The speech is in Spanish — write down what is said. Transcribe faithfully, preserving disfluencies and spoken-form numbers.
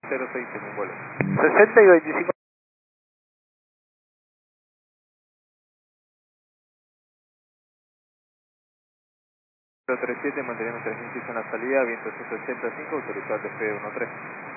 cero seis en un vuelo. sesenta y veinticinco. cero tres siete, mantenemos tres mil pies en la salida, viento ciento ochenta y cinco, autorizado despegue uno tres.